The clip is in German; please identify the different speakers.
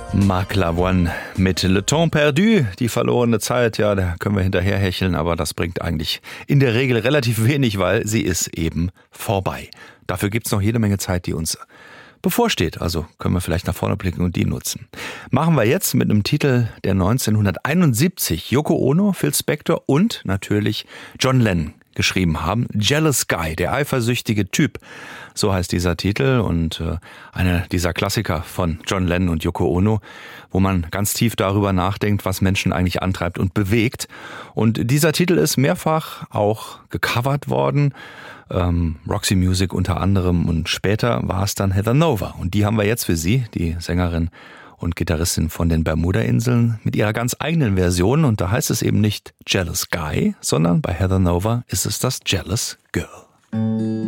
Speaker 1: Marc Lavoine mit Le Temps Perdu, die verlorene Zeit, ja, da können wir hinterherhecheln, aber das bringt eigentlich in der Regel relativ wenig, weil sie ist eben vorbei. Dafür gibt's noch jede Menge Zeit, die uns bevorsteht, also können wir vielleicht nach vorne blicken und die nutzen. Machen wir jetzt mit einem Titel, der 1971 Yoko Ono, Phil Spector und natürlich John Lennon geschrieben haben. Jealous Guy, der eifersüchtige Typ. So heißt dieser Titel und einer dieser Klassiker von John Lennon und Yoko Ono, wo man ganz tief darüber nachdenkt, was Menschen eigentlich antreibt und bewegt. Und dieser Titel ist mehrfach auch gecovert worden. Roxy Music unter anderem und später war es dann Heather Nova. Und die haben wir jetzt für Sie, die Sängerin und Gitarristin von den Bermuda-Inseln, mit ihrer ganz eigenen Version. Und da heißt es eben nicht Jealous Guy, sondern bei Heather Nova ist es das Jealous Girl.